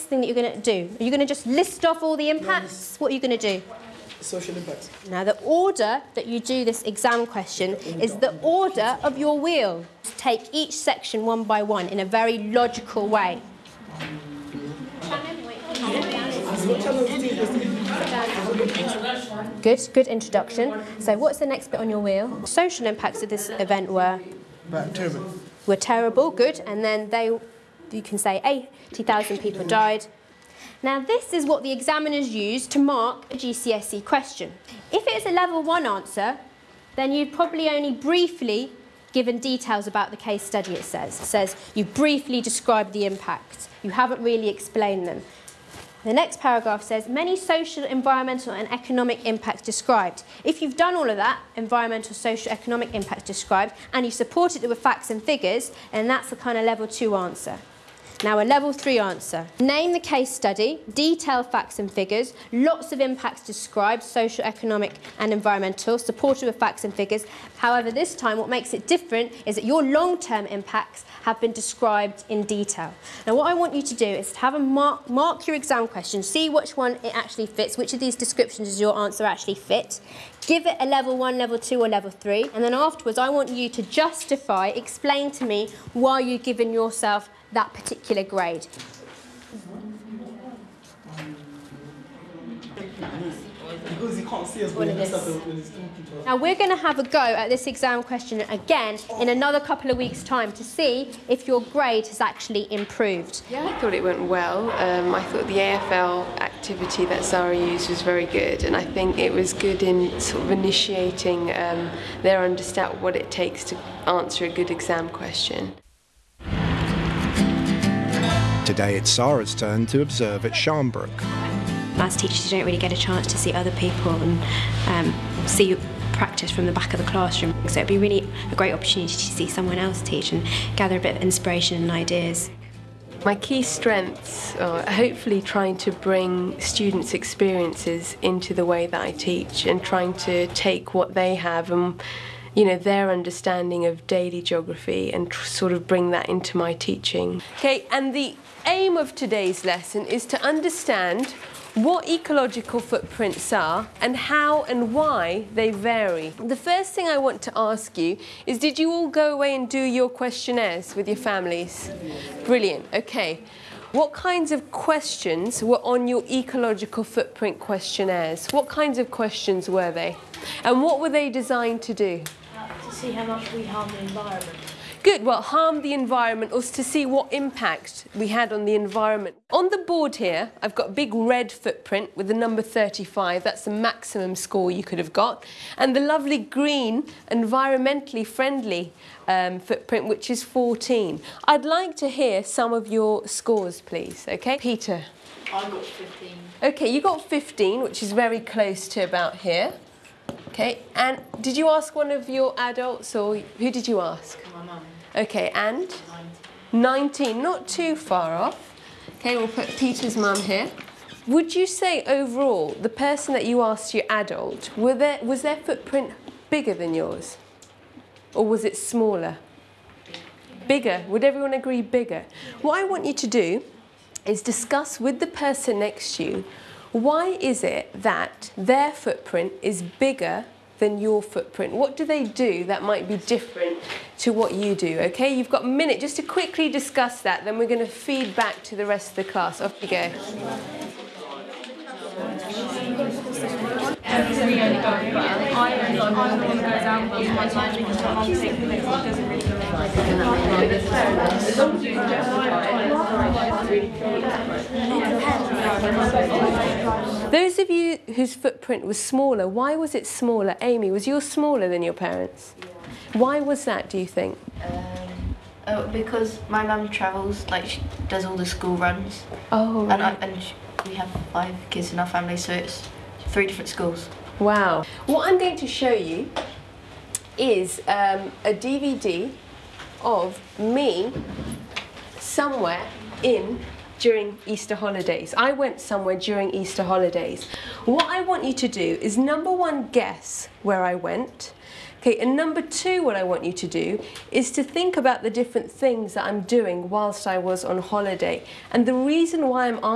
thing that you're going to do? Are you going to just list off all the impacts? What are you going to do? Social impacts. Now, the order that you do this exam question is the order of your wheel. Take each section one by one in a very logical way. Good introduction. So what's the next bit on your wheel? Social impacts of this event were? Terrible. Were terrible, good. And then you can say 80,000 people died. Now this is what the examiners use to mark a GCSE question. If it's a level 1 answer, then you've probably only briefly given details about the case study, it says. It says you briefly described the impacts. You haven't really explained them. The next paragraph says, many social, environmental and economic impacts described. If you've done all of that, environmental, social, economic impacts described, and you supported it with facts and figures, and that's the kind of level 2 answer. Now a level 3 answer. Name the case study, detail facts and figures, lots of impacts described, social, economic and environmental, supported with facts and figures. However, this time what makes it different is that your long-term impacts have been described in detail. Now what I want you to do is to have a mark your exam question, see which one it actually fits, which of these descriptions does your answer actually fit. Give it a level 1, level 2 or level 3, and then afterwards I want you to justify, explain to me why you've given yourself that particular grade. Now we're going to have a go at this exam question again in another couple of weeks' time to see if your grade has actually improved. Yeah, I thought it went well. I thought the AFL activity that Zara used was very good, and I think it was good in sort of initiating their understanding what it takes to answer a good exam question. Today it's Sarah's turn to observe at Sharnbrook. As teachers, you don't really get a chance to see other people and see you practice from the back of the classroom. So it'd be really a great opportunity to see someone else teach and gather a bit of inspiration and ideas. My key strengths are hopefully trying to bring students' experiences into the way that I teach and trying to take what they have and their understanding of daily geography and sort of bring that into my teaching. Okay, and the aim of today's lesson is to understand what ecological footprints are and how and why they vary. The first thing I want to ask you is, did you all go away and do your questionnaires with your families? Brilliant, okay. What kinds of questions were on your ecological footprint questionnaires? What kinds of questions were they? And what were they designed to do? To see how much we harm the environment. Good, well, harm the environment was to see what impact we had on the environment. On the board here, I've got a big red footprint with the number 35. That's the maximum score you could have got. And the lovely green, environmentally friendly footprint, which is 14. I'd like to hear some of your scores, please, okay? Peter? I got 15. Okay, you got 15, which is very close to about here. Okay, and did you ask one of your adults, or who did you ask? My mum. Okay, and? 19, not too far off. Okay, we'll put Peter's mum here. Would you say overall, the person that you asked, your adult, was their footprint bigger than yours? Or was it smaller? Bigger. Would everyone agree bigger? What I want you to do is discuss with the person next to you, why is it that their footprint is bigger than your footprint? What do they do that might be different to what you do? Okay, you've got a minute just to quickly discuss that, then we're going to feed back to the rest of the class. Off you go. Those of you whose footprint was smaller, why was it smaller? Amy, was yours smaller than your parents? Why was that, do you think? Because my mum travels, like she does all the school runs. Oh, right. And we have 5 kids in our family, so it's 3 different schools. Wow. What I'm going to show you is a DVD of me somewhere during Easter holidays. I went somewhere during Easter holidays. What I want you to do is, number 1, guess where I went. Okay, and number 2, what I want you to do is to think about the different things that I'm doing whilst I was on holiday. And the reason why I'm